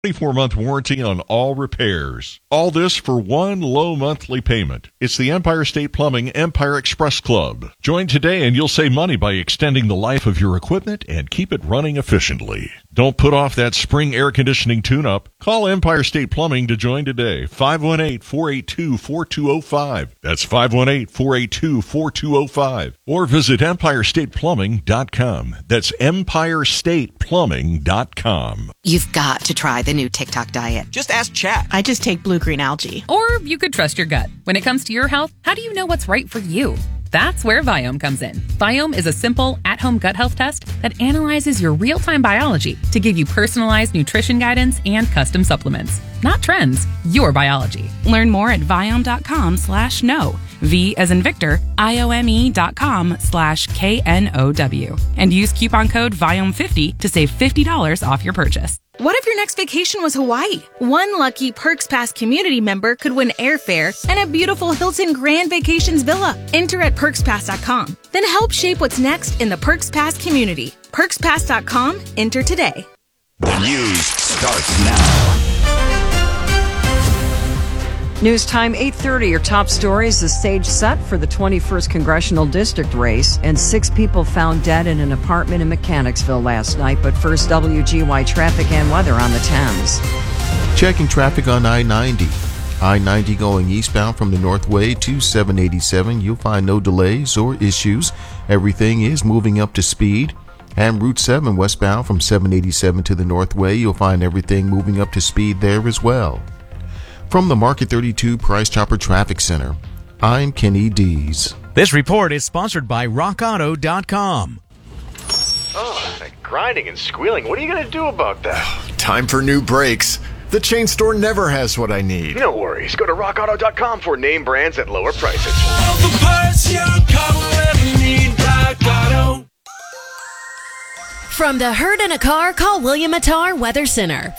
24-month warranty on all repairs. All this for one low monthly payment. It's the Empire State Plumbing Empire Express Club. Join today and you'll save money by extending the life of your equipment and keep it running efficiently. Don't put off that spring air conditioning tune-up. Call Empire State Plumbing to join today. 518-482-4205. That's 518-482-4205. Or visit EmpireStatePlumbing.com. That's EmpireStatePlumbing.com. You've got to try the new TikTok diet. Just ask Chat. I just take blue-green algae. Or you could trust your gut. When it comes to your health, how do you know what's right for you? That's where Viome comes in. Viome is a simple, at-home gut health test that analyzes your real-time biology to give you personalized nutrition guidance and custom supplements. Not trends, your biology. Learn more at Viome.com/know. V as in Victor, IOME.com/KNOW. And use coupon code Viome50 to save $50 off your purchase. What if your next vacation was Hawaii? One lucky Perks Pass community member could win airfare and a beautiful Hilton Grand Vacations villa. Enter at PerksPass.com. Then help shape what's next in the Perks Pass community. PerksPass.com. Enter today. The news starts now. News time 8:30. Your top stories: the stage set for the 21st congressional district race, and 6 people found dead in an apartment in Mechanicsville last night. But first, WGY traffic and weather on the Thames. Checking traffic on I-90. I-90 going eastbound from the Northway to 787. You'll find no delays or issues. Everything is moving up to speed. And Route 7 westbound from 787 to the Northway. You'll find everything moving up to speed there as well. From the Market 32 Price Chopper Traffic Center, I'm Kenny Dees. This report is sponsored by RockAuto.com. Oh, that grinding and squealing. What are you going to do about that? Time for new brakes. The chain store never has what I need. No worries. Go to RockAuto.com for name brands at lower prices. All the parts your car will ever need, Rock Auto. From the Herd in a Car, call William Attar Weather Center,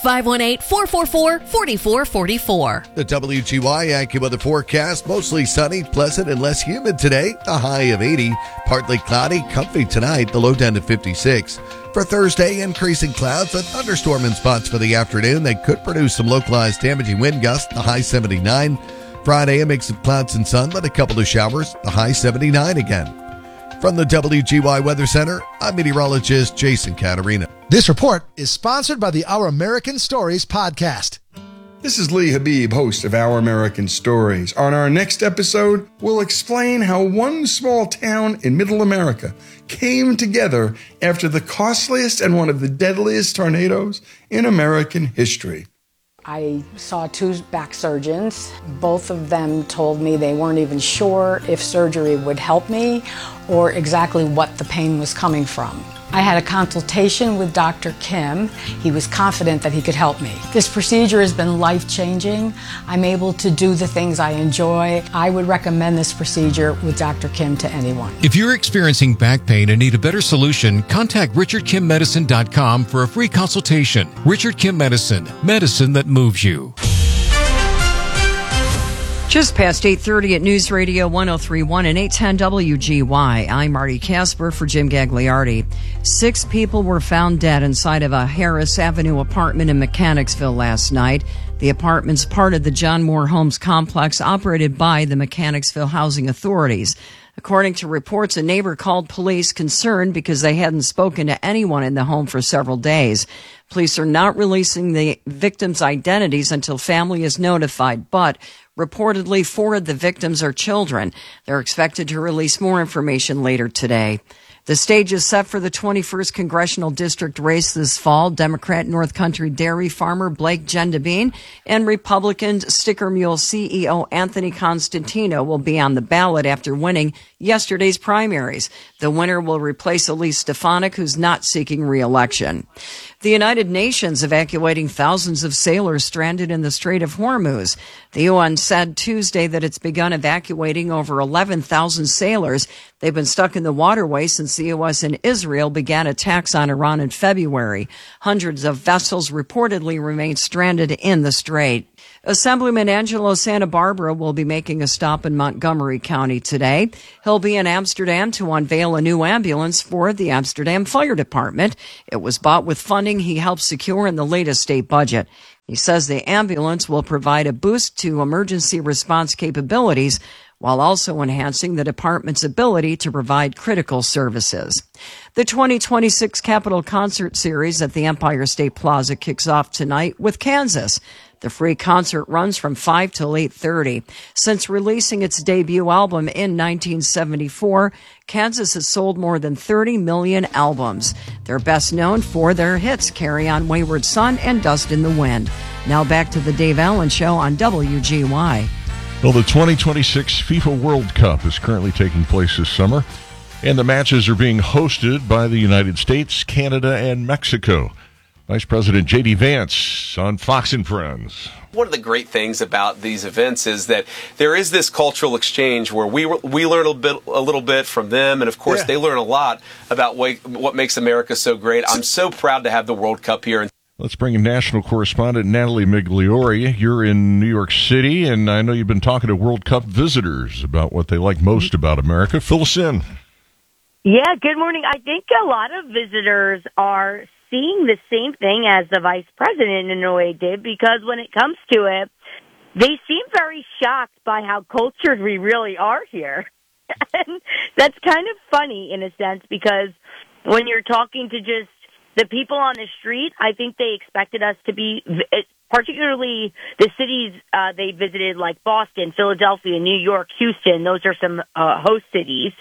518-444-4444. The WGY AccuWeather forecast: mostly sunny, pleasant, and less humid today. A high of 80. Partly cloudy, comfy tonight. The low down to 56. For Thursday, increasing clouds, a thunderstorm in spots for the afternoon. They could produce some localized damaging wind gusts. The high 79. Friday, a mix of clouds and sun, but a couple of showers. The high 79 again. From the WGY Weather Center, I'm meteorologist Jason Caterina. This report is sponsored by the Our American Stories podcast. This is Lee Habib, host of Our American Stories. On our next episode, we'll explain how one small town in Middle America came together after the costliest and one of the deadliest tornadoes in American history. I saw 2 back surgeons. Both of them told me they weren't even sure if surgery would help me or exactly what the pain was coming from. I had a consultation with Dr. Kim. He was confident that he could help me. This procedure has been life-changing. I'm able to do the things I enjoy. I would recommend this procedure with Dr. Kim to anyone. If you're experiencing back pain and need a better solution, contact RichardKimMedicine.com for a free consultation. Richard Kim Medicine, medicine that moves you. Just past 8:30 at News Radio 103.1 and 810 WGY. I'm Marty Casper for Jim Gagliardi. 6 people were found dead inside of a Harris Avenue apartment in Mechanicsville last night. The apartment's part of the John Moore Homes complex operated by the Mechanicsville Housing Authorities. According to reports, a neighbor called police concerned because they hadn't spoken to anyone in the home for several days. Police are not releasing the victims' identities until family is notified, but reportedly 4 of the victims are children. They're expected to release more information later today. The stage is set for the 21st congressional district race this fall. Democrat North Country dairy farmer Blake Gendabine and Republican Sticker Mule CEO Anthony Constantino will be on the ballot after winning yesterday's primaries. The winner will replace Elise Stefanik, who's not seeking re-election. The United Nations evacuating thousands of sailors stranded in the Strait of Hormuz. The UN said Tuesday that it's begun evacuating over 11,000 sailors. They've been stuck in the waterway since the U.S. and Israel began attacks on Iran in February. Hundreds of vessels reportedly remain stranded in the strait. Assemblyman Angelo Santa Barbara will be making a stop in Montgomery County today. He'll be in Amsterdam to unveil a new ambulance for the Amsterdam Fire Department. It was bought with funding funding he helped secure in the latest state budget. He says the ambulance will provide a boost to emergency response capabilities while also enhancing the department's ability to provide critical services. The 2026 Capitol Concert Series at the Empire State Plaza kicks off tonight with Kansas. The free concert runs from 5 till 8:30. Since releasing its debut album in 1974, Kansas has sold more than 30 million albums. They're best known for their hits Carry On Wayward Son and Dust in the Wind. Now back to the Dave Allen Show on WGY. Well, the 2026 FIFA World Cup is currently taking place this summer, and the matches are being hosted by the United States, Canada, and Mexico. Vice President J.D. Vance on Fox and Friends. One of the great things about these events is that there is this cultural exchange where we learn a little bit from them, and of course they learn a lot about what makes America so great. I'm so proud to have the World Cup here. Let's bring in national correspondent Natalie Migliori. You're in New York City, and I know you've been talking to World Cup visitors about what they like most about America. Fill us in. Yeah, good morning. I think a lot of visitors are seeing the same thing as the vice president in a way did, because when it comes to it, they seem very shocked by how cultured we really are here. And that's kind of funny in a sense, because when you're talking to just the people on the street, I think they expected us to be, particularly the cities they visited, like Boston, Philadelphia, New York, Houston. Those are some host cities.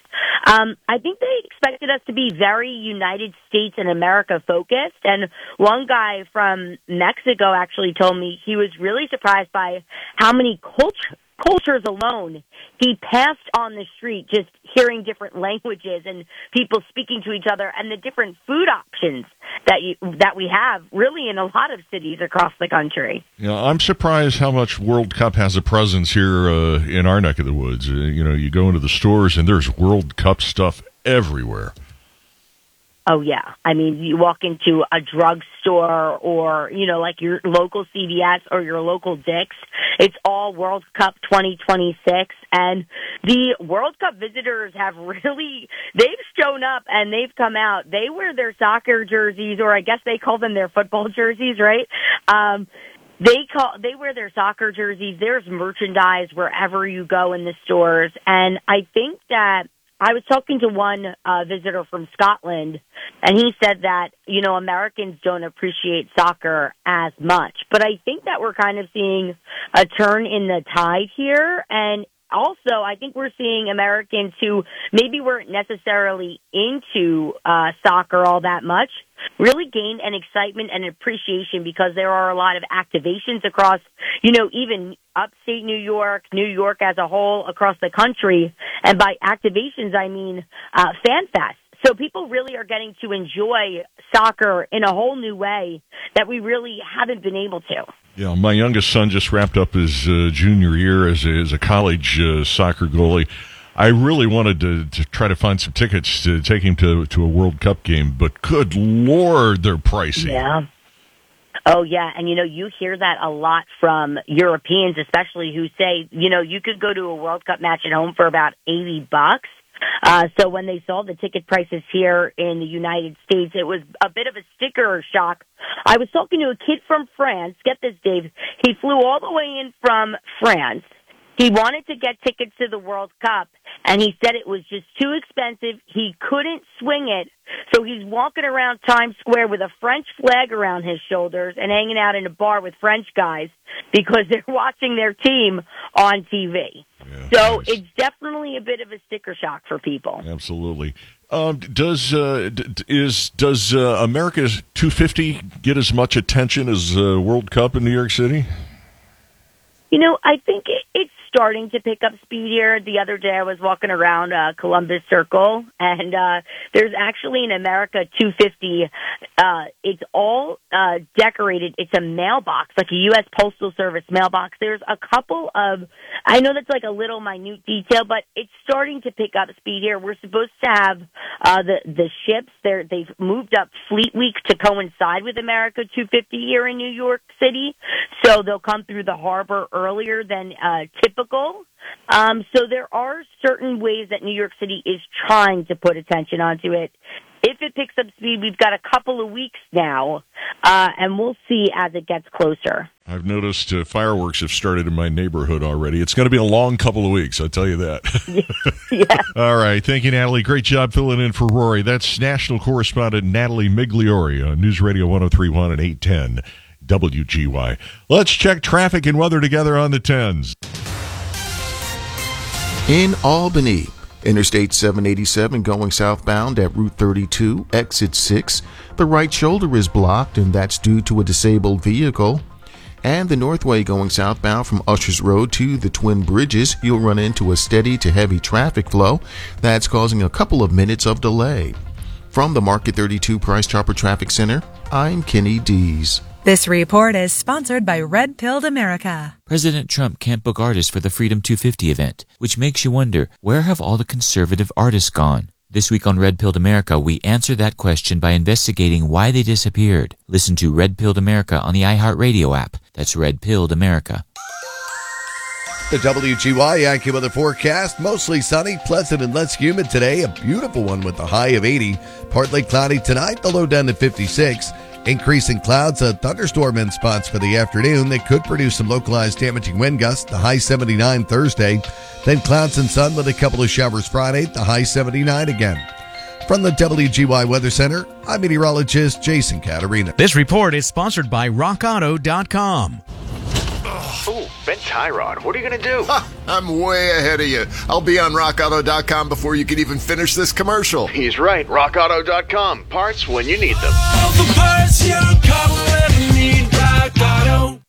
I think they expected us to be very United States and America focused. And one guy from Mexico actually told me he was really surprised by how many cultures alone he passed on the street, just hearing different languages and people speaking to each other, and the different food options that we have really in a lot of cities across the country. Yeah, I'm surprised how much World Cup has a presence here in our neck of the woods. You go into the stores and there's World Cup stuff everywhere. Oh, yeah. I mean, you walk into a drugstore or, like your local CVS or your local Dick's, it's all World Cup 2026. And the World Cup visitors have they've shown up and they've come out. They wear their soccer jerseys, or I guess they call them their football jerseys, right? They wear their soccer jerseys. There's merchandise wherever you go in the stores. And I think that I was talking to one visitor from Scotland, and he said that, Americans don't appreciate soccer as much. But I think that we're kind of seeing a turn in the tide here. And also, I think we're seeing Americans who maybe weren't necessarily into soccer all that much really gain an excitement and appreciation, because there are a lot of activations across, even upstate New York as a whole, across the country. And by activations, I mean fan fest. So people really are getting to enjoy soccer in a whole new way that we really haven't been able to. Yeah, my youngest son just wrapped up his junior year as a college soccer goalie. I really wanted to try to find some tickets to take him to a World Cup game, but good Lord, they're pricey. Yeah. Oh, yeah. And, you hear that a lot from Europeans, especially, who say, you could go to a World Cup match at home for about $80. So when they saw the ticket prices here in the United States, it was a bit of a sticker shock. I was talking to a kid from France. Get this, Dave. He flew all the way in from France. He wanted to get tickets to the World Cup, and he said it was just too expensive. He couldn't swing it, so he's walking around Times Square with a French flag around his shoulders and hanging out in a bar with French guys because they're watching their team on TV. Yeah, so nice. It's definitely a bit of a sticker shock for people. Absolutely. Does America's 250 get as much attention as World Cup in New York City? I think it's starting to pick up speed here. The other day I was walking around Columbus Circle, and there's actually an America 250. It's all decorated. It's a mailbox, like a U.S. Postal Service mailbox. There's a couple of, I know that's like a little minute detail, but it's starting to pick up speed here. We're supposed to have the ships there. They've moved up Fleet Week to coincide with America 250 here in New York City, so they'll come through the harbor earlier than typical. So there are certain ways that New York City is trying to put attention onto it. if it picks up speed, we've got a couple of weeks now, and we'll see as it gets closer. I've noticed fireworks have started in my neighborhood already. It's going to be a long couple of weeks, I'll tell you that. Yeah. All right. Thank you, Natalie. Great job filling in for Rory. That's national correspondent Natalie Migliori on News Radio 103.1 and 810 WGY. Let's check traffic and weather together on the 10s. In Albany, Interstate 787 going southbound at Route 32, exit 6. The right shoulder is blocked, and that's due to a disabled vehicle. And the Northway going southbound from Ushers Road to the Twin Bridges, you'll run into a steady to heavy traffic flow that's causing a couple of minutes of delay. From the Market 32 Price Chopper Traffic Center, I'm Kenny Dees. This report is sponsored by Red Pilled America. President Trump can't book artists for the Freedom 250 event, which makes you wonder, where have all the conservative artists gone? This week on Red Pilled America, we answer that question by investigating why they disappeared. Listen to Red Pilled America on the iHeartRadio app. That's Red Pilled America. The WGY Yankee weather forecast, mostly sunny, pleasant, and less humid today. A beautiful one with a high of 80. Partly cloudy tonight, the low down to 56. Increasing clouds, a thunderstorm in spots for the afternoon. They could produce some localized damaging wind gusts, the high 79 Thursday. Then clouds and sun with a couple of showers Friday, the high 79 again. From the WGY Weather Center, I'm meteorologist Jason Caterina. This report is sponsored by RockAuto.com. Ooh, bent tie rod. What are you going to do? I'm way ahead of you. I'll be on RockAuto.com before you can even finish this commercial. He's right. RockAuto.com. Parts when you need them. All the parts your car will ever need. Rock Auto.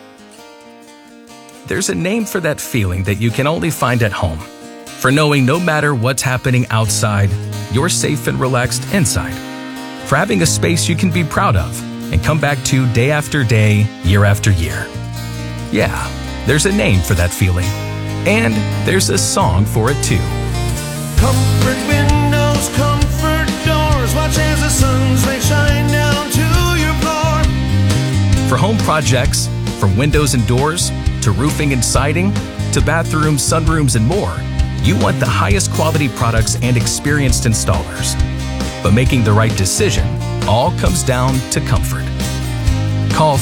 There's a name for that feeling that you can only find at home. For knowing no matter what's happening outside, you're safe and relaxed inside. For having a space you can be proud of and come back to day after day, year after year. Yeah, there's a name for that feeling. And there's a song for it too. Comfort windows, comfort doors. Watch as the sun's rays shine down to your floor. For home projects, from windows and doors, to roofing and siding, to bathrooms, sunrooms, and more, you want the highest quality products and experienced installers. But making the right decision all comes down to comfort. Call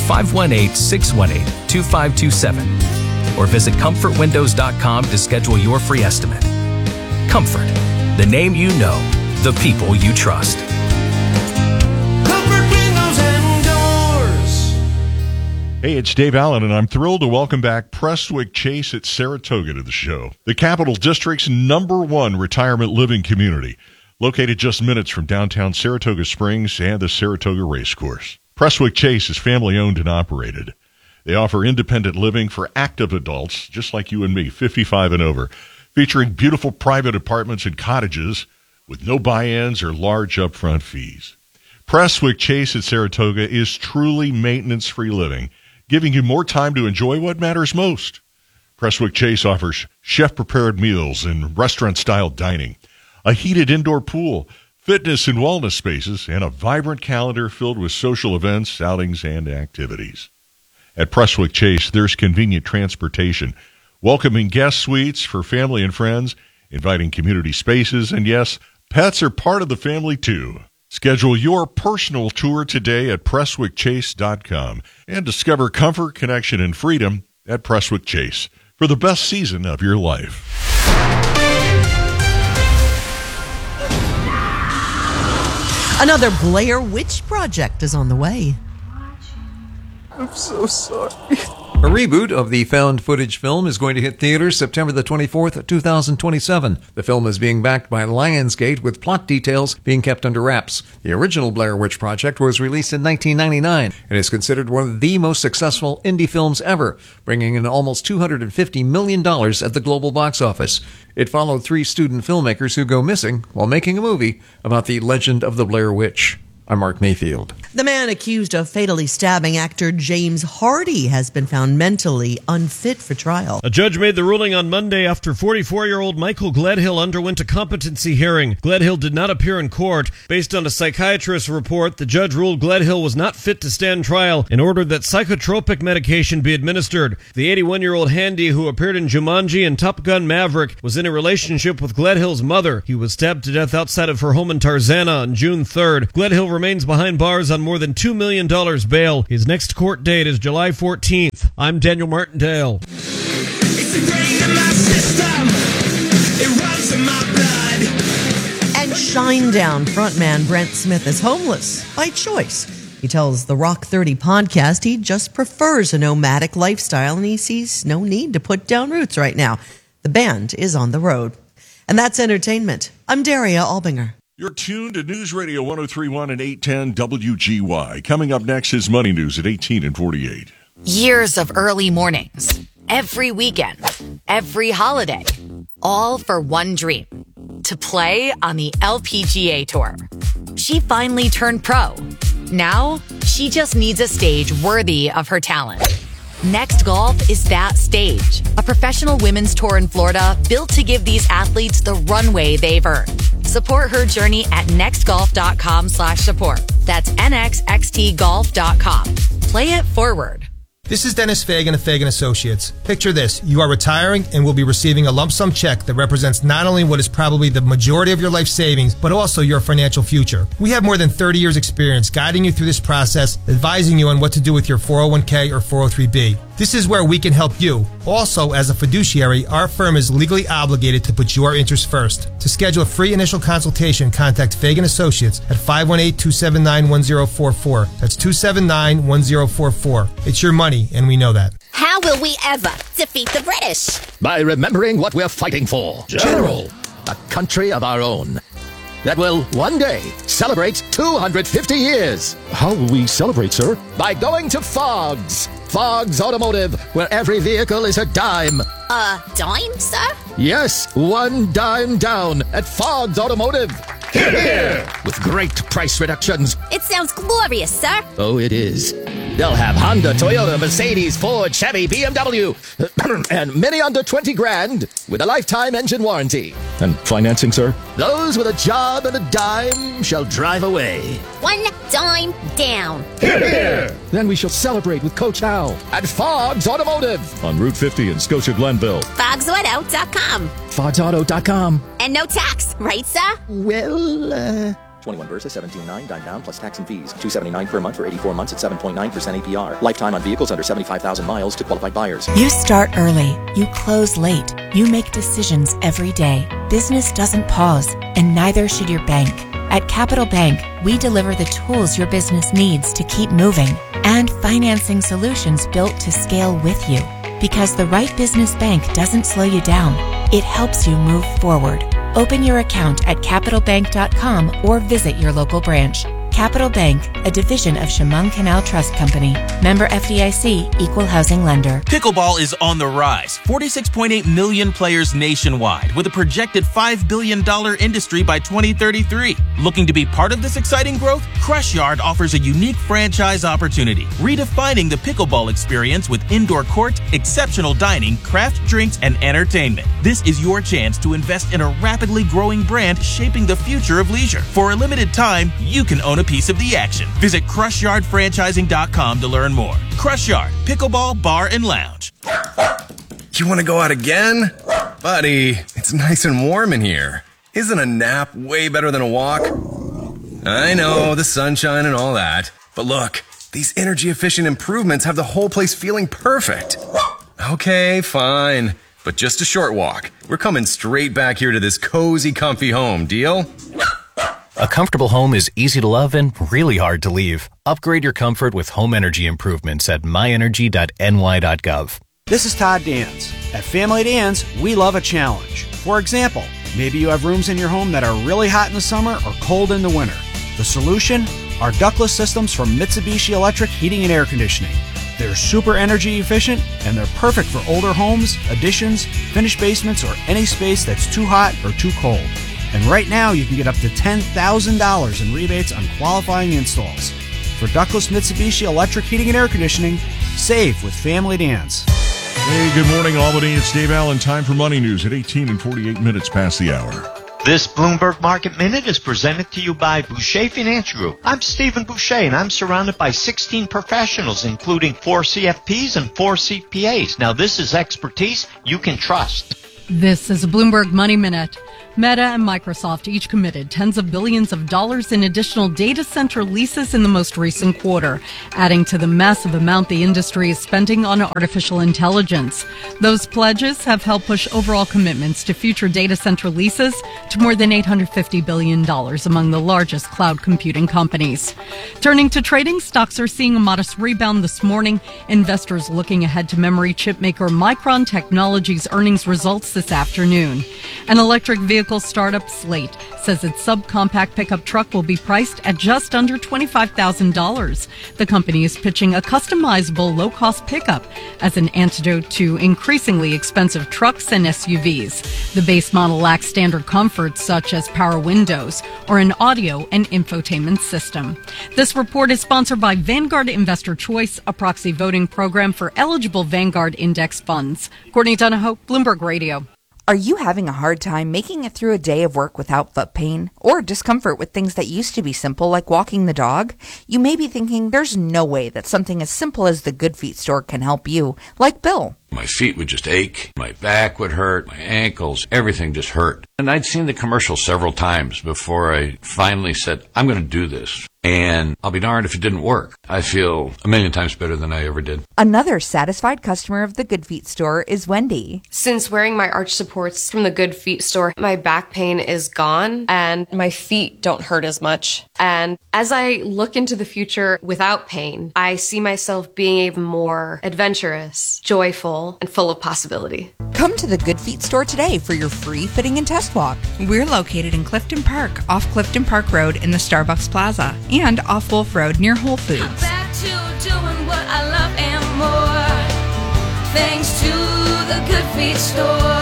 518-618-2527 or visit comfortwindows.com to schedule your free estimate. Comfort, the name you know, the people you trust. Comfort windows and doors. Hey, it's Dave Allen, and I'm thrilled to welcome back Prestwick Chase at Saratoga to the show. The Capital District's #1 retirement living community, located just minutes from downtown Saratoga Springs and the Saratoga Racecourse. Prestwick Chase is family-owned and operated. They offer independent living for active adults, just like you and me, 55 and over, featuring beautiful private apartments and cottages with no buy-ins or large upfront fees. Prestwick Chase at Saratoga is truly maintenance-free living, giving you more time to enjoy what matters most. Prestwick Chase offers chef-prepared meals and restaurant-style dining, a heated indoor pool, fitness and wellness spaces, and a vibrant calendar filled with social events, outings, and activities. At Prestwick Chase, there's convenient transportation, welcoming guest suites for family and friends, inviting community spaces, and yes, pets are part of the family too. Schedule your personal tour today at PrestwickChase.com and discover comfort, connection, and freedom at Prestwick Chase for the best season of your life. Another Blair Witch Project is on the way. I'm so sorry. A reboot of the found footage film is going to hit theaters September the 24th, 2027. The film is being backed by Lionsgate, with plot details being kept under wraps. The original Blair Witch Project was released in 1999 and is considered one of the most successful indie films ever, bringing in almost $250 million at the global box office. It followed 3 student filmmakers who go missing while making a movie about the legend of the Blair Witch. I'm Mark Mayfield. The man accused of fatally stabbing actor James Hardy has been found mentally unfit for trial. A judge made the ruling on Monday after 44-year-old Michael Gledhill underwent a competency hearing. Gledhill did not appear in court. Based on a psychiatrist's report, the judge ruled Gledhill was not fit to stand trial and ordered that psychotropic medication be administered. The 81-year-old handy who appeared in Jumanji and Top Gun Maverick was in a relationship with Gledhill's mother. He was stabbed to death outside of her home in Tarzana on June 3rd. Gledhill remains behind bars on more than $2 million bail. His next court date is July 14th. I'm Daniel Martindale. It's ingrained in my system. It runs in my blood. And Shinedown frontman Brent Smith is homeless by choice. He tells the Rock 30 podcast he just prefers a nomadic lifestyle and he sees no need to put down roots right now. The band is on the road. And that's entertainment. I'm Daria Albinger. You're tuned to News Radio 103.1 and 810 WGY. Coming up next is Money News at 18 and 48. Years of early mornings, every weekend, every holiday, all for one dream, to play on the LPGA Tour. She finally turned pro. Now, she just needs a stage worthy of her talent. Next Golf is that stage, a professional women's tour in Florida built to give these athletes the runway they've earned. Support her journey at nextgolf.com/support. That's nxxtgolf.com. Play it forward. This is Dennis Fagan of Fagan Associates. Picture this. You are retiring and will be receiving a lump sum check that represents not only what is probably the majority of your life savings, but also your financial future. We have more than 30 years experience guiding you through this process, advising you on what to do with your 401k or 403b. This is where we can help you. Also, as a fiduciary, our firm is legally obligated to put your interests first. To schedule a free initial consultation, contact Fagan Associates at 518-279-1044. That's 279-1044. It's your money, and we know that. How will we ever defeat the British? By remembering what we're fighting for. General. A country of our own. That will one day celebrate 250 years. How will we celebrate, sir? By going to Fogg's. Fogg's Automotive, where every vehicle is a dime. A dime, sir? Yes, one dime down at Fogg's Automotive. Hear, hear. With great price reductions. It sounds glorious, sir. Oh, it is. They'll have Honda, Toyota, Mercedes, Ford, Chevy, BMW, and many under 20 grand with a lifetime engine warranty. And financing, sir? Those with a job and a dime shall drive away. One dime down. Hear, hear. Then we shall celebrate with Coach Hal. At Fogg's Automotive. On Route 50 in Scotia Glenville. FogsAuto.com. FogsAuto.com. And no tax, right, sir? Well, 21 Versa, 17.9, dime down plus tax and fees. $279 per month for 84 months at 7.9% APR. Lifetime on vehicles under 75,000 miles to qualified buyers. You start early. You close late. You make decisions every day. Business doesn't pause, and neither should your bank. At Capital Bank, we deliver the tools your business needs to keep moving and financing solutions built to scale with you. Because the right business bank doesn't slow you down. It helps you move forward. Open your account at capitalbank.com or visit your local branch. Capital Bank, a division of Chemung Canal Trust Company. Member FDIC, Equal Housing Lender. Pickleball is on the rise. 46.8 million players nationwide with a projected $5 billion industry by 2033. Looking to be part of this exciting growth? Crush Yard offers a unique franchise opportunity, redefining the pickleball experience with indoor court, exceptional dining, craft drinks, and entertainment. This is your chance to invest in a rapidly growing brand shaping the future of leisure. For a limited time, you can own a piece of the action. Visit CrushYardFranchising.com to learn more. Crush Yard, Pickleball Bar and Lounge. You want to go out again? Buddy, it's nice and warm in here. Isn't a nap way better than a walk? I know, the sunshine and all that. But look, these energy-efficient improvements have the whole place feeling perfect. Okay, fine. But just a short walk. We're coming straight back here to this cozy, comfy home. Deal? A comfortable home is easy to love and really hard to leave. Upgrade your comfort with home energy improvements at myenergy.ny.gov. This is Todd Dans. At Family Dans, we love a challenge. For example, maybe you have rooms in your home that are really hot in the summer or cold in the winter. The solution? Our ductless systems from Mitsubishi Electric Heating and Air Conditioning. They're super energy efficient and they're perfect for older homes, additions, finished basements, or any space that's too hot or too cold. And right now, you can get up to $10,000 in rebates on qualifying installs. For ductless Mitsubishi electric heating and air conditioning, save with Family Dance. Hey, good morning, Albany. It's Dave Allen. Time for Money News at 18 and 48 minutes past the hour. This Bloomberg Market Minute is presented to you by Boucher Financial Group. I'm Stephen Boucher, and I'm surrounded by 16 professionals, including 4 CFPs and 4 CPAs. Now, this is expertise you can trust. This is a Bloomberg Money Minute. Meta and Microsoft each committed tens of billions of dollars in additional data center leases in the most recent quarter, adding to the massive amount the industry is spending on artificial intelligence. Those pledges have helped push overall commitments to future data center leases to more than $850 billion among the largest cloud computing companies. Turning to trading, stocks are seeing a modest rebound this morning. Investors looking ahead to memory chip maker Micron Technology's earnings results this afternoon. An electric vehicle startup Slate says its subcompact pickup truck will be priced at just under $25,000. The company is pitching a customizable low-cost pickup as an antidote to increasingly expensive trucks and SUVs. The base model lacks standard comforts such as power windows or an audio and infotainment system. This report is sponsored by Vanguard Investor Choice, a proxy voting program for eligible Vanguard index funds. Courtney Donahoe, Bloomberg Radio. Are you having a hard time making it through a day of work without foot pain or discomfort with things that used to be simple like walking the dog? You may be thinking there's no way that something as simple as the Good Feet store can help you, like Bill. My feet would just ache, my back would hurt, my ankles, everything just hurt. And I'd seen the commercial several times before I finally said, I'm going to do this. And I'll be darned if it didn't work. I feel a million times better than I ever did. Another satisfied customer of the Good Feet store is Wendy. Since wearing my arch supports from the Good Feet store, my back pain is gone and my feet don't hurt as much. And as I look into the future without pain, I see myself being even more adventurous, joyful, and full of possibility. Come to the Good Feet store today for your free fitting and test walk. We're located in Clifton Park, off Clifton Park Road in the Starbucks Plaza, and off Wolf Road near Whole Foods. I'm back to doing what I love and more, thanks to the Good Feet store.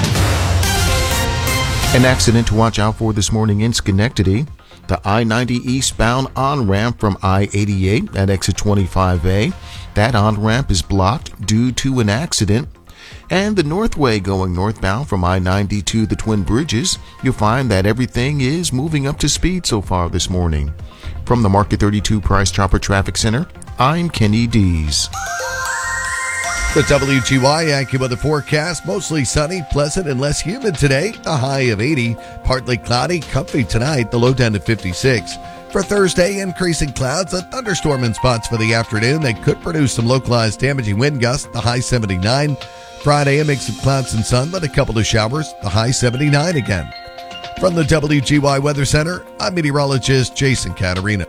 An accident to watch out for this morning in Schenectady. The I-90 eastbound on-ramp from I-88 at exit 25A. That on-ramp is blocked due to an accident. And the Northway going northbound from I-90 to the Twin Bridges, you'll find that everything is moving up to speed so far this morning. From the Market 32 Price Chopper Traffic Center, I'm Kenny Dees. The WGY AccuWeather forecast, mostly sunny, pleasant, and less humid today. A high of 80, partly cloudy, comfy tonight, the low down to 56. For Thursday, increasing clouds, a thunderstorm in spots for the afternoon that could produce some localized damaging wind gusts, the high 79. Friday, a mix of clouds and sun, but a couple of showers, the high 79 again. From the WGY Weather Center, I'm meteorologist Jason Caterina.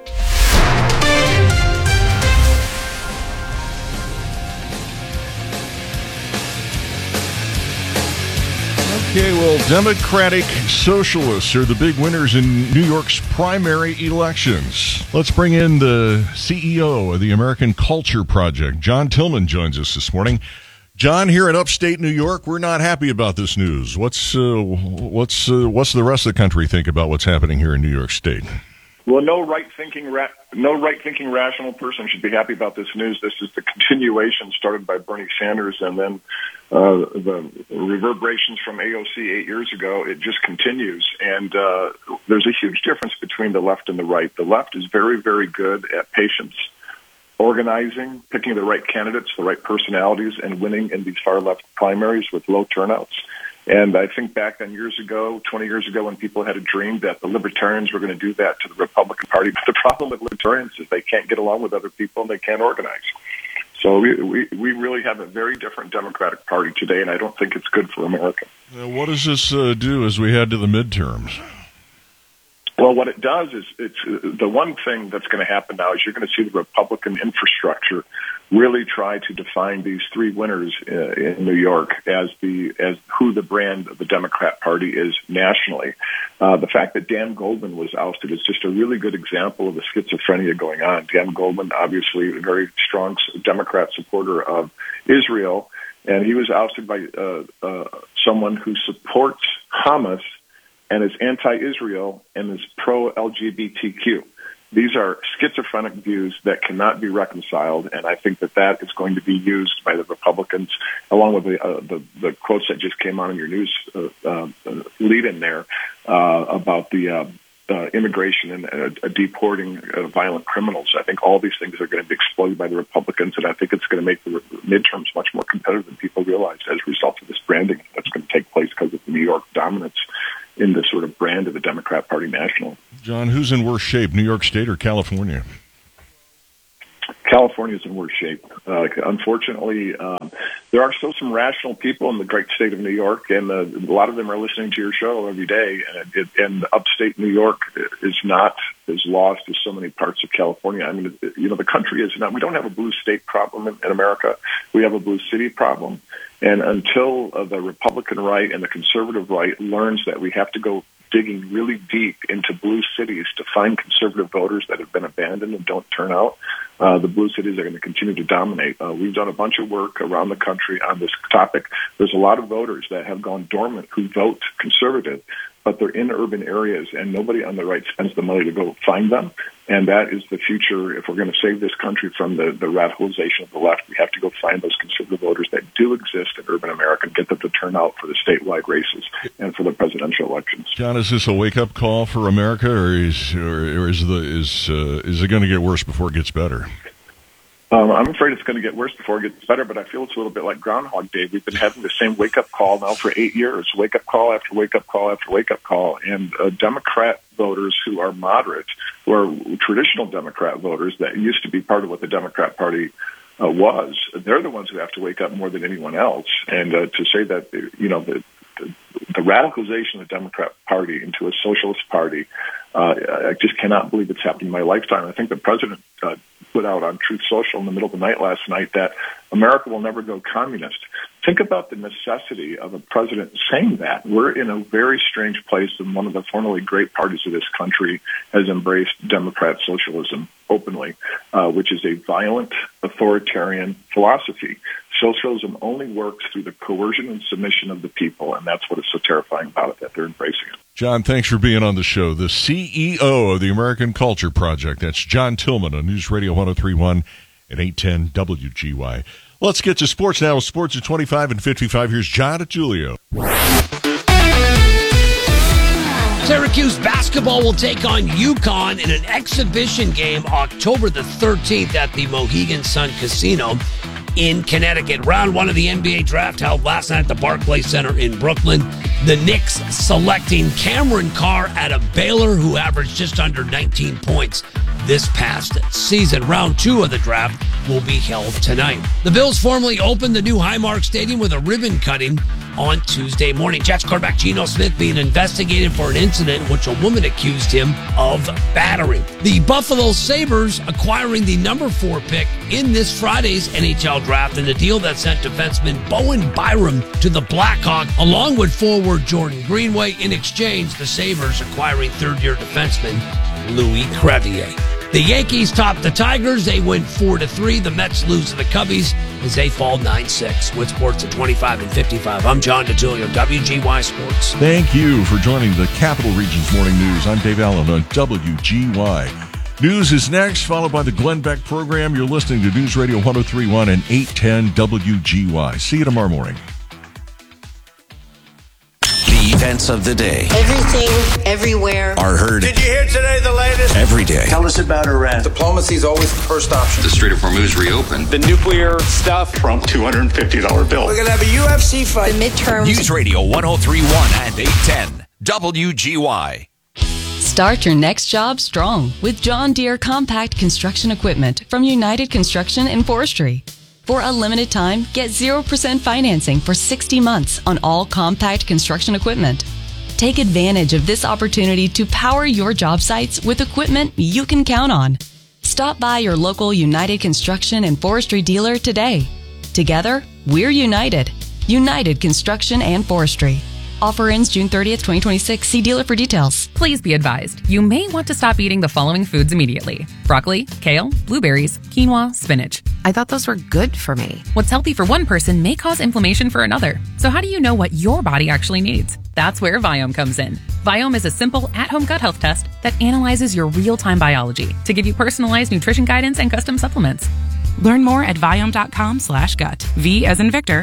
Okay, well, Democratic Socialists are the big winners in New York's primary elections. Let's bring in the CEO of the American Culture Project. John Tillman joins us this morning. John, here in upstate New York, we're not happy about this news. What's the rest of the country think about what's happening here in New York State? Well, no right-thinking rational person should be happy about this news. This is the continuation started by Bernie Sanders, and then the reverberations from AOC 8 years ago. It just continues, and there's a huge difference between the left and the right. The left is very, very good at patience, organizing, picking the right candidates, the right personalities, and winning in these far-left primaries with low turnouts. And I think back on 20 years ago, when people had a dream that the libertarians were going to do that to the Republican Party. But the problem with libertarians is they can't get along with other people and they can't organize. So we really have a very different Democratic Party today, and I don't think it's good for America. What does this do as we head to the midterms? Well, what it does is it's the one thing that's going to happen now is you're going to see the Republican infrastructure really try to define these three winners in New York as who the brand of the Democrat Party is nationally. The fact that Dan Goldman was ousted is just a really good example of the schizophrenia going on. Dan Goldman, obviously a very strong Democrat supporter of Israel, and he was ousted by someone who supports Hamas and is anti-Israel and is pro-LGBTQ. These are schizophrenic views that cannot be reconciled, and I think that is going to be used by the Republicans, along with the quotes that just came on in your news lead in there about the immigration and deporting violent criminals. I think all these things are going to be exploited by the Republicans, and I think it's going to make the midterms much more competitive than people realize as a result of this branding that's going to take place because of the New York dominance in the sort of brand of the Democrat Party national. John, who's in worse shape, New York State or California? California's in worse shape. Unfortunately, there are still some rational people in the great state of New York, and a lot of them are listening to your show every day. And upstate New York is not as lost as so many parts of California. I mean, the country is not. We don't have a blue state problem in America. We have a blue city problem. And until the Republican right and the conservative right learns that we have to go digging really deep into blue cities to find conservative voters that have been abandoned and don't turn out, the blue cities are going to continue to dominate. We've done a bunch of work around the country on this topic. There's a lot of voters that have gone dormant who vote conservative, but they're in urban areas, and nobody on the right spends the money to go find them. And that is the future. If we're going to save this country from the radicalization of the left, we have to go find those conservative voters that do exist in urban America and get them to turn out for the statewide races and for the presidential elections. John, is this a wake-up call for America, or is it going to get worse before it gets better? I'm afraid it's going to get worse before it gets better, but I feel it's a little bit like Groundhog Day. We've been having the same wake-up call now for 8 years, wake-up call after wake-up call after wake-up call. And Democrat voters who are moderate, who are traditional Democrat voters that used to be part of what the Democrat Party was, they're the ones who have to wake up more than anyone else. And to say that, the radicalization of the Democrat Party into a socialist party, I just cannot believe it's happened in my lifetime. I think the president put out on Truth Social in the middle of the night last night that America will never go communist. Think about the necessity of a president saying that. We're in a very strange place, and one of the formerly great parties of this country has embraced Democrat socialism openly, which is a violent, authoritarian philosophy. Socialism only works through the coercion and submission of the people, and that's what is so terrifying about it, that they're embracing it. John, thanks for being on the show. The CEO of the American Culture Project. That's John Tillman on News Radio 103.1 and 810 WGY. Let's get to sports now. Sports at 25 and 55. Here's John at Julio. Syracuse basketball will take on UConn in an exhibition game October the 13th at the Mohegan Sun Casino in Connecticut. Round one of the NBA draft held last night at the Barclays Center in Brooklyn. The Knicks selecting Cameron Carr out of Baylor, who averaged just under 19 points this past season. Round two of the draft will be held tonight. The Bills formally opened the new Highmark Stadium with a ribbon cutting on Tuesday morning. Jets quarterback Geno Smith being investigated for an incident in which a woman accused him of battering. The Buffalo Sabres acquiring the number 4 pick in this Friday's NHL draft in a deal that sent defenseman Bowen Byram to the Blackhawks along with forward Jordan Greenway. In exchange, the Sabres acquiring third-year defenseman Louis Crevier. The Yankees top the Tigers. They win 4-3. The Mets lose to the Cubbies as they fall 9-6. With sports at 25 and 55. I'm John DeTilio, WGY Sports. Thank you for joining the Capital Region's Morning News. I'm Dave Allen on WGY. News is next, followed by the Glenn Beck program. You're listening to News Radio 103.1 and 810 WGY. See you tomorrow morning. Events of the day. Everything, everywhere. Are heard. Did you hear today the latest? Every day. Tell us about Iran. Diplomacy is always the first option. The Strait of Hormuz reopened. The nuclear stuff from $250 bill. We're going to have a UFC fight. The midterms. News Radio 103.1 and 810 WGY. Start your next job strong with John Deere compact construction equipment from United Construction and Forestry. For a limited time, get 0% financing for 60 months on all compact construction equipment. Take advantage of this opportunity to power your job sites with equipment you can count on. Stop by your local United Construction and Forestry dealer today. Together, we're united. United Construction and Forestry. Offer ends June 30th, 2026. See dealer for details. Please be advised, you may want to stop eating the following foods immediately: broccoli, kale, blueberries, quinoa, spinach. I thought those were good for me. What's healthy for one person may cause inflammation for another. So how do you know what your body actually needs? That's where Viome comes in. Viome is a simple, at-home gut health test that analyzes your real-time biology to give you personalized nutrition guidance and custom supplements. Learn more at Viome.com/gut. V as in Victor,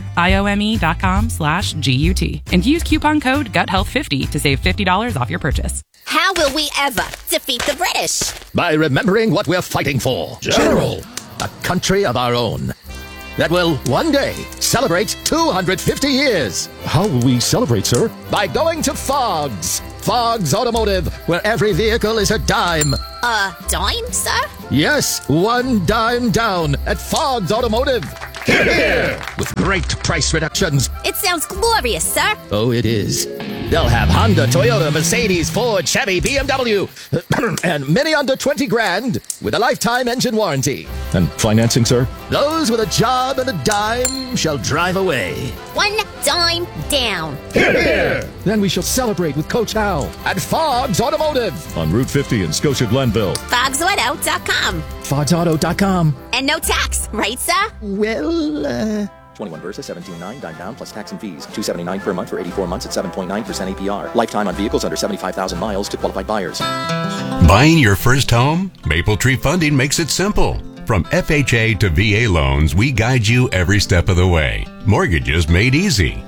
IOME.com/GUT. And use coupon code GUTHEALTH50 to save $50 off your purchase. How will we ever defeat the British? By remembering what we're fighting for. General. A country of our own that will one day celebrate 250 years. How will we celebrate, sir? By going to Fogg's. Fogg's Automotive, where every vehicle is a dime. Dime, sir? Yes, one dime down at Fogg's Automotive. Hear, hear. With great price reductions. It sounds glorious, sir. Oh, it is. They'll have Honda, Toyota, Mercedes, Ford, Chevy, BMW, and many under 20 grand with a lifetime engine warranty. And financing, sir? Those with a job and a dime shall drive away. One dime down. Hear, hear. Then we shall celebrate with Coach Hal. At Fogg's Automotive. On Route 50 in Scotia Glenville. FogsAuto.com. FogsAuto.com. And no tax, right, sir? Well, 21 Versa, 17.9, dime down plus tax and fees. $279 per month for 84 months at 7.9% APR. Lifetime on vehicles under 75,000 miles to qualified buyers. Buying your first home? Maple Tree Funding makes it simple. From FHA to VA loans, we guide you every step of the way. Mortgages made easy.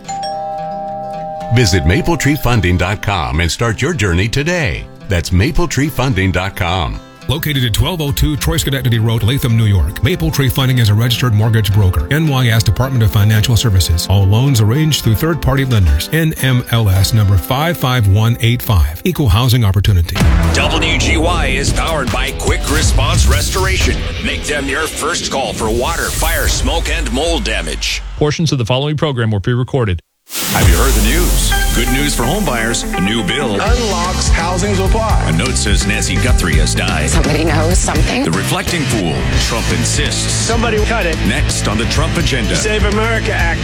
Visit MapleTreeFunding.com and start your journey today. That's MapleTreeFunding.com. Located at 1202 Troy-Schenectady Road, Latham, New York. Maple Tree Funding is a registered mortgage broker. NYS Department of Financial Services. All loans arranged through third-party lenders. NMLS number 55185. Equal housing opportunity. WGY is powered by Quick Response Restoration. Make them your first call for water, fire, smoke, and mold damage. Portions of the following program were pre-recorded. Have you heard the news? Good news for home buyers. A new bill unlocks housing supply. A note says Nancy Guthrie has died. Somebody knows something. The reflecting pool. Trump insists. Somebody cut it. Next on the Trump agenda. Save America Act.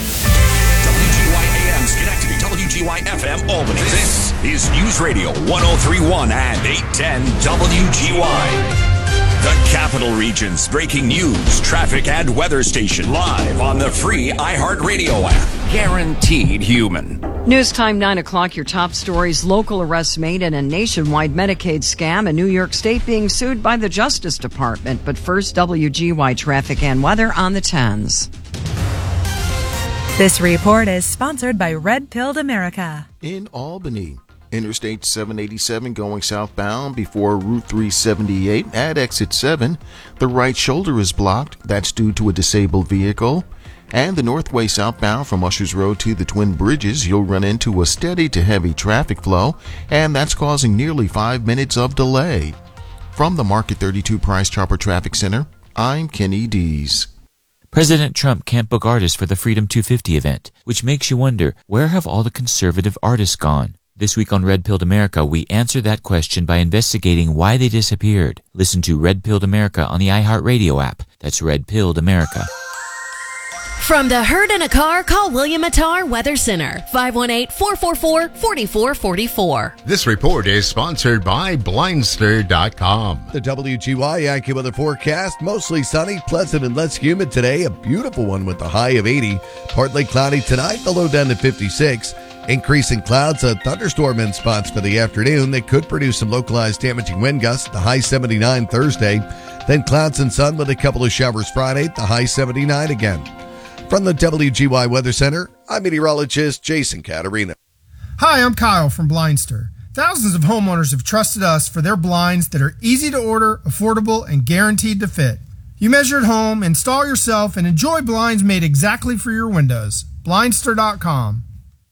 WGY AM Schenectady, WGY FM Albany. This is News Radio 1031 and 810 WGY. The Capital Region's breaking news, traffic, and weather station live on the free iHeartRadio app. Guaranteed human. News time 9 o'clock. Your top stories: local arrests made in a nationwide Medicaid scam, and New York State being sued by the Justice Department. But first, WGY traffic and weather on the 10s. This report is sponsored by Red Pilled America. In Albany, Interstate 787 going southbound before Route 378 at exit 7. The right shoulder is blocked. That's due to a disabled vehicle. And the northway southbound from Ushers Road to the Twin Bridges, you'll run into a steady to heavy traffic flow, and that's causing nearly 5 minutes of delay. From the Market 32 Price Chopper Traffic Center, I'm Kenny Dees. President Trump can't book artists for the Freedom 250 event, which makes you wonder, where have all the conservative artists gone? This week on Red Pilled America, we answer that question by investigating why they disappeared. Listen to Red Pilled America on the iHeartRadio app. That's Red Pilled America. From the Herd in a Car, call William Attar Weather Center, 518-444-4444. This report is sponsored by Blindster.com. The WGY AccuWeather forecast, mostly sunny, pleasant, and less humid today. A beautiful one with a high of 80. Partly cloudy tonight, the low down to 56. Increasing clouds, a thunderstorm in spots for the afternoon that could produce some localized damaging wind gusts, the high 79 Thursday. Then clouds and sun with a couple of showers Friday, the high 79 again. From the WGY Weather Center, I'm meteorologist Jason Caterina. Hi, I'm Kyle from Blindster. Thousands of homeowners have trusted us for their blinds that are easy to order, affordable, and guaranteed to fit. You measure at home, install yourself, and enjoy blinds made exactly for your windows. Blindster.com.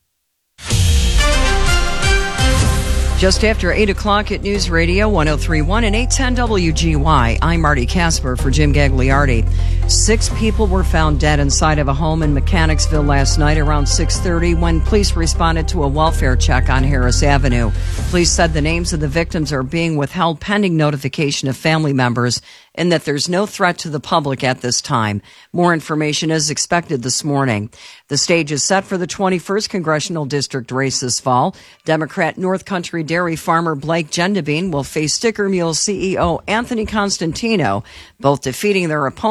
Just after 8 o'clock at News Radio 1031 and 810 WGY, I'm Marty Casper for Jim Gagliardi. 6 people were found dead inside of a home in Mechanicsville last night around 6:30 when police responded to a welfare check on Harris Avenue. Police said the names of the victims are being withheld pending notification of family members and that there's no threat to the public at this time. More information is expected this morning. The stage is set for the 21st Congressional District race this fall. Democrat North Country dairy farmer Blake Gendabine will face Sticker Mule CEO Anthony Constantino, both defeating their opponents in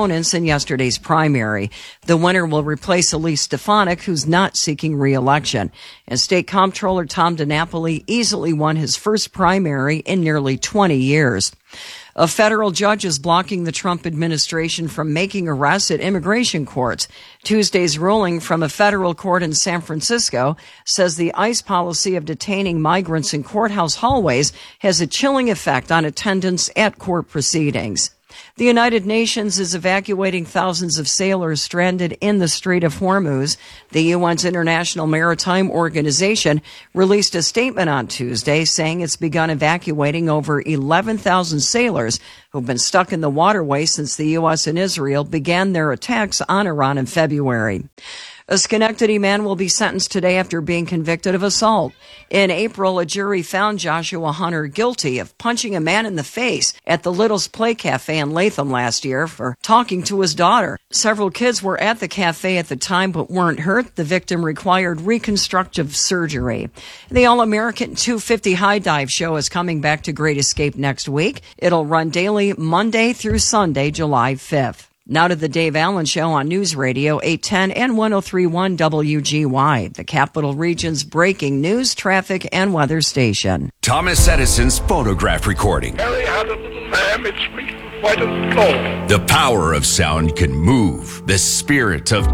yesterday's primary. The winner will replace Elise Stefanik, who's not seeking re-election. And State Comptroller Tom DiNapoli easily won his first primary in nearly 20 years. A federal judge is blocking the Trump administration from making arrests at immigration courts. Tuesday's ruling from a federal court in San Francisco says the ICE policy of detaining migrants in courthouse hallways has a chilling effect on attendance at court proceedings. The United Nations is evacuating thousands of sailors stranded in the Strait of Hormuz. The UN's International Maritime Organization released a statement on Tuesday saying it's begun evacuating over 11,000 sailors who've been stuck in the waterway since the U.S. and Israel began their attacks on Iran in February. A Schenectady man will be sentenced today after being convicted of assault. In April, a jury found Joshua Hunter guilty of punching a man in the face at the Little's Play Cafe in Latham last year for talking to his daughter. Several kids were at the cafe at the time but weren't hurt. The victim required reconstructive surgery. The All-American 250 High Dive show is coming back to Great Escape next week. It'll run daily Monday through Sunday, July 5th. Now to the Dave Allen Show on News Radio 810 and 103.1 WGY, the Capital Region's breaking news, traffic, and weather station. Thomas Edison's phonograph recording. Harry had a little lamb, its fleece was white as snow. The power of sound can move the spirit of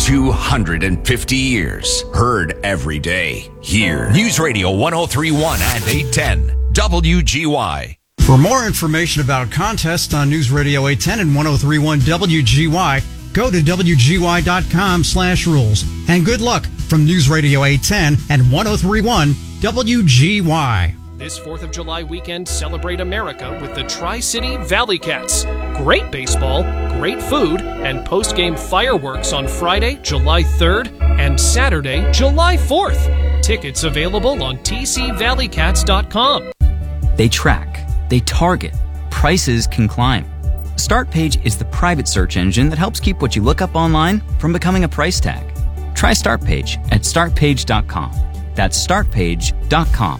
250 years. Heard every day. Here. News Radio 103.1 and 810 WGY. For more information about contests on News Radio 810 and 103.1 WGY, go to WGY.com/rules. And good luck from News Radio 810 and 103.1 WGY. This 4th of July weekend, celebrate America with the Tri-City Valley Cats. Great baseball, great food, and post-game fireworks on Friday, July 3rd, and Saturday, July 4th. Tickets available on tcvalleycats.com. They track. They target. Prices can climb. StartPage is the private search engine that helps keep what you look up online from becoming a price tag. Try StartPage at startpage.com. That's startpage.com.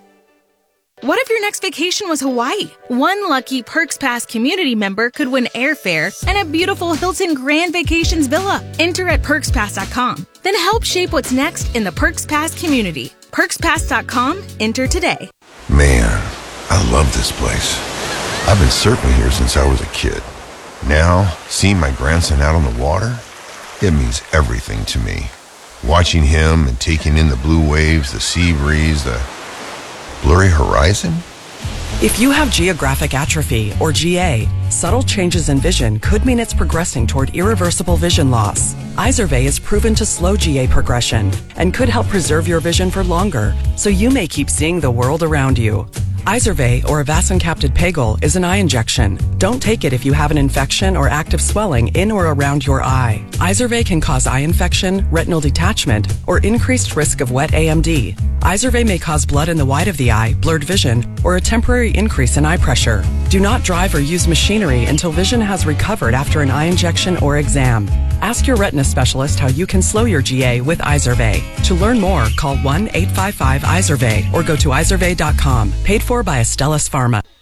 What if your next vacation was Hawaii? One lucky Perks Pass community member could win airfare and a beautiful Hilton Grand Vacations villa. Enter at PerksPass.com. Then help shape what's next in the Perks Pass community. PerksPass.com. Enter today. Man, I love this place. I've been surfing here since I was a kid. Now, seeing my grandson out on the water, it means everything to me. Watching him and taking in the blue waves, the sea breeze, the blurry horizon. If you have geographic atrophy, or GA, subtle changes in vision could mean it's progressing toward irreversible vision loss. Izervay is proven to slow GA progression and could help preserve your vision for longer, so you may keep seeing the world around you. Izervay, or avacincaptad pegol, is an eye injection. Don't take it if you have an infection or active swelling in or around your eye. Izervay can cause eye infection, retinal detachment, or increased risk of wet AMD. Izervay may cause blood in the white of the eye, blurred vision, or a temporary increase in eye pressure. Do not drive or use machinery until vision has recovered after an eye injection or exam. Ask your retina specialist how you can slow your GA with Izervay. To learn more, call 1-855-IZERVAY or go to izervay.com. Paid for by Astellas Pharma.